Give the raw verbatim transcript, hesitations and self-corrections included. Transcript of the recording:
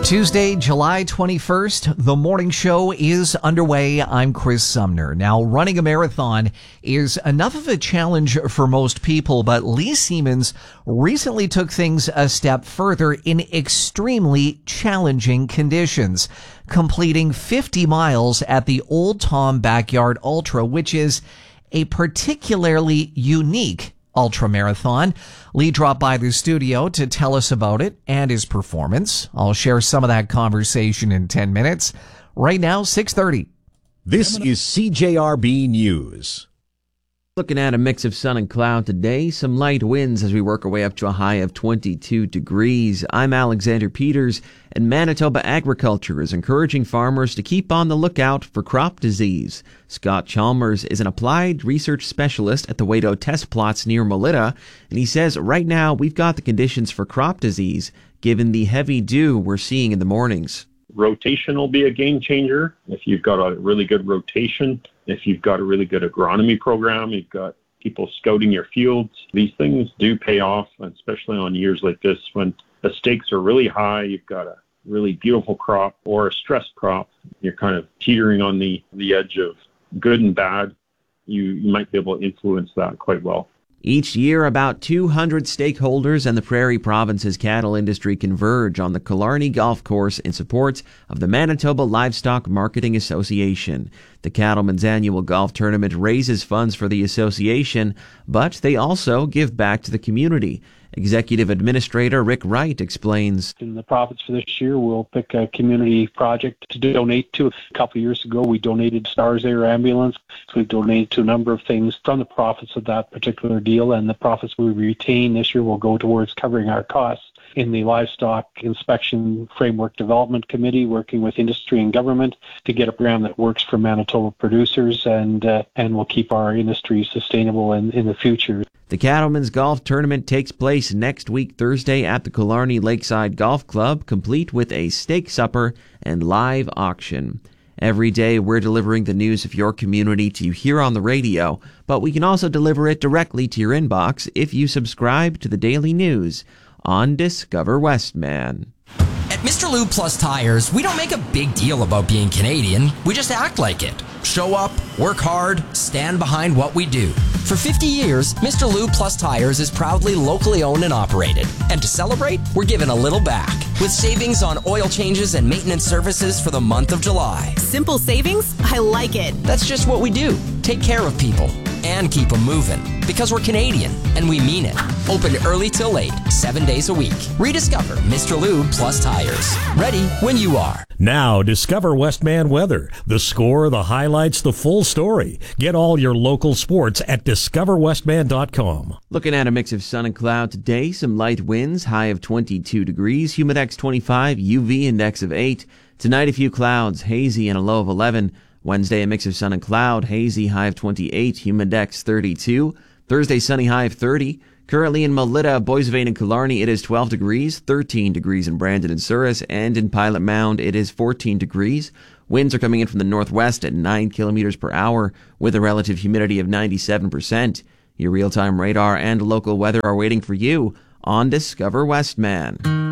Tuesday, July twenty-first, the morning show is underway. I'm Chris Sumner. Now, running a marathon is enough of a challenge for most people, but Lee Siemens recently took things a step further in extremely challenging conditions, completing fifty miles at the Old Tom Backyard Ultra, which is a particularly unique ultra marathon. Lee dropped by the studio to tell us about it and his performance. I'll share some of that conversation in ten minutes. Right now, six thirty. This is C J R B News. Looking at a mix of sun and cloud today, some light winds as we work our way up to a high of twenty-two degrees. I'm Alexander Peters, and Manitoba Agriculture is encouraging farmers to keep on the lookout for crop disease. Scott Chalmers is an applied research specialist at the Wado test plots near Melita, and he says right now we've got the conditions for crop disease given the heavy dew we're seeing in the mornings. Rotation will be a game changer. If you've got a really good rotation, if you've got a really good agronomy program, you've got people scouting your fields, these things do pay off, especially on years like this when the stakes are really high. You've got a really beautiful crop or a stressed crop. You're kind of teetering on the, the edge of good and bad. You, you might be able to influence that quite well. Each year, about two hundred stakeholders and the Prairie Province's cattle industry converge on the Killarney Golf Course in support of the Manitoba Livestock Marketing Association. The Cattlemen's annual golf tournament raises funds for the association, but they also give back to the community. Executive Administrator Rick Wright explains. In the profits for this year, we'll pick a community project to donate to. A couple of years ago, we donated Stars Air Ambulance. So we've donated to a number of things from the profits of that particular deal, and the profits we retain this year will go towards covering our costs. In the Livestock Inspection Framework Development Committee, working with industry and government to get a program that works for Manitoba producers and uh, and will keep our industry sustainable in, in the future. The Cattlemen's Golf Tournament takes place next week Thursday at the Killarney Lakeside Golf Club, complete with a steak supper and live auction. Every day we're delivering the news of your community to you here on the radio, but we can also deliver it directly to your inbox if you subscribe to the Daily News on Discover Westman. At Mister Lube Plus Tires, we don't make a big deal about being Canadian. We just act like it. Show up, work hard, stand behind what we do. For fifty years, Mister Lube Plus Tires is proudly locally owned and operated. And to celebrate, we're giving a little back with savings on oil changes and maintenance services for the month of July. Simple savings? I like it. That's just what we do. Take care of people and keep them moving. Because we're Canadian, and we mean it. Open early till late, seven days a week. Rediscover Mister Lube Plus Tires. Ready when you are. Now, discover Westman weather. The score, the highlights, the full story. Get all your local sports at discover westman dot com. Looking at a mix of sun and cloud today, some light winds, high of twenty-two degrees, humidex twenty-five, U V index of eight. Tonight, a few clouds, hazy and a low of eleven. Wednesday, a mix of sun and cloud, hazy, high of twenty-eight, humidex thirty-two. Thursday, sunny, high of thirty. Currently in Melita, Boissevain, and Killarney, it is twelve degrees, thirteen degrees in Brandon and Souris, and in Pilot Mound, it is fourteen degrees. Winds are coming in from the northwest at nine kilometers per hour with a relative humidity of ninety-seven percent. Your real-time radar and local weather are waiting for you on Discover Westman.